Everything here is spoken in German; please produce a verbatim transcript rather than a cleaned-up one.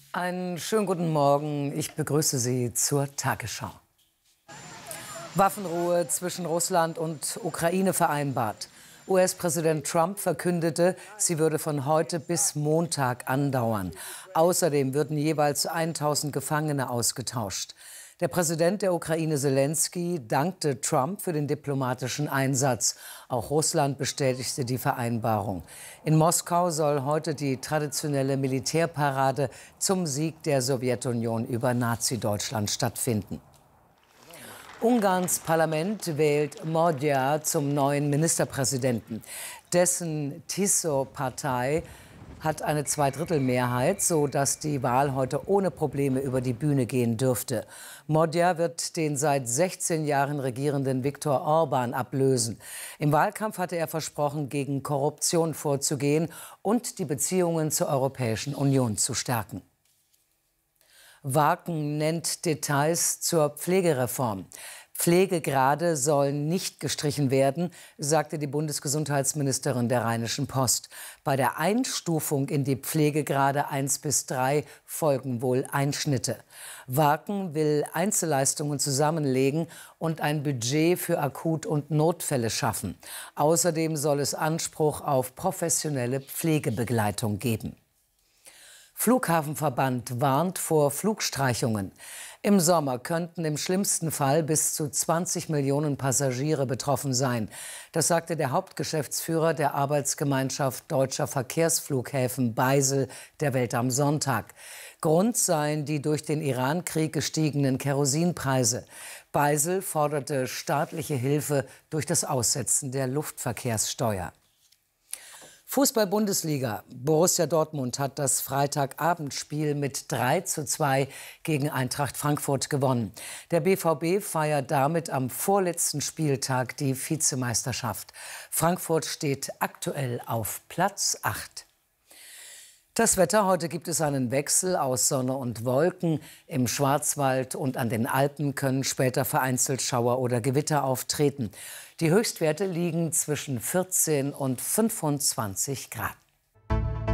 Einen schönen guten Morgen. Ich begrüße Sie zur Tagesschau. Waffenruhe zwischen Russland und Ukraine vereinbart. U S-Präsident Trump verkündete, sie würde von heute bis Montag andauern. Außerdem würden jeweils tausend Gefangene ausgetauscht. Der Präsident der Ukraine, Selenskyj, dankte Trump für den diplomatischen Einsatz. Auch Russland bestätigte die Vereinbarung. In Moskau soll heute die traditionelle Militärparade zum Sieg der Sowjetunion über Nazi-Deutschland stattfinden. Ungarns Parlament wählt Magyar zum neuen Ministerpräsidenten. Dessen Tiszó-Partei hat eine Zweidrittelmehrheit, sodass die Wahl heute ohne Probleme über die Bühne gehen dürfte. Magyar wird den seit sechzehn Jahren regierenden Viktor Orbán ablösen. Im Wahlkampf hatte er versprochen, gegen Korruption vorzugehen und die Beziehungen zur Europäischen Union zu stärken. Waken nennt Details zur Pflegereform. Pflegegrade sollen nicht gestrichen werden, sagte die Bundesgesundheitsministerin der Rheinischen Post. Bei der Einstufung in die Pflegegrade eins bis drei folgen wohl Einschnitte. Waken will Einzelleistungen zusammenlegen und ein Budget für Akut- und Notfälle schaffen. Außerdem soll es Anspruch auf professionelle Pflegebegleitung geben. Flughafenverband warnt vor Flugstreichungen. Im Sommer könnten im schlimmsten Fall bis zu zwanzig Millionen Passagiere betroffen sein. Das sagte der Hauptgeschäftsführer der Arbeitsgemeinschaft Deutscher Verkehrsflughäfen Beisel der Welt am Sonntag. Grund seien die durch den Iran-Krieg gestiegenen Kerosinpreise. Beisel forderte staatliche Hilfe durch das Aussetzen der Luftverkehrssteuer. Fußball-Bundesliga. Borussia Dortmund hat das Freitagabendspiel mit drei zu zwei gegen Eintracht Frankfurt gewonnen. Der B V B feiert damit am vorletzten Spieltag die Vizemeisterschaft. Frankfurt steht aktuell auf Platz acht. Das Wetter: Heute gibt es einen Wechsel aus Sonne und Wolken. Im Schwarzwald und an den Alpen können später vereinzelt Schauer oder Gewitter auftreten. Die Höchstwerte liegen zwischen vierzehn und fünfundzwanzig Grad.